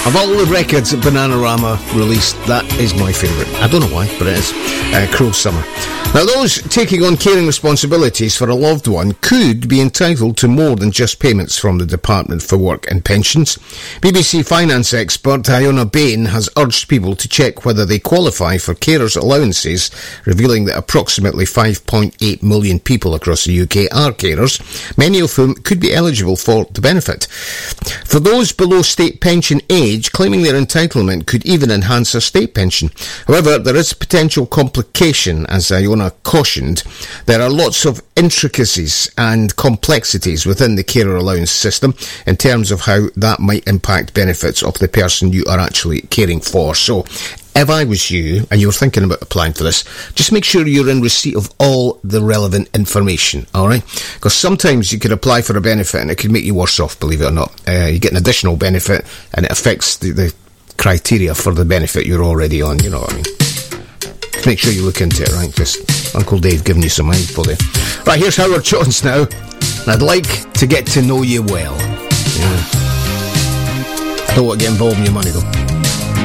Of all the records that Bananarama released, that is my favourite. I don't know why, but it is. Cruel Summer. Now, those taking on caring responsibilities for a loved one could be entitled to more than just payments from the Department for Work and Pensions. BBC finance expert Iona Bain has urged people to check whether they qualify for carers' allowances, revealing that approximately 5.8 million people across the UK are carers, many of whom could be eligible for the benefit. For those below state pension age, claiming their entitlement could even enhance their state pension. However, there is a potential complication, as Iona cautioned. There are lots of intricacies and complexities within the carer allowance system in terms of how that might impact benefits of the person you are actually caring for. So, if I was you, and you were thinking about applying for this, just make sure you're in receipt of all the relevant information, alright? Because sometimes you could apply for a benefit and it could make you worse off, believe it or not. You get an additional benefit and it affects the criteria for the benefit you're already on, you know what I mean? Make sure you look into it, right? Just Uncle Dave giving you some info there. Right, here's Howard Jones now. I'd like to get to know you well. Yeah. I don't want to get involved in your money, though.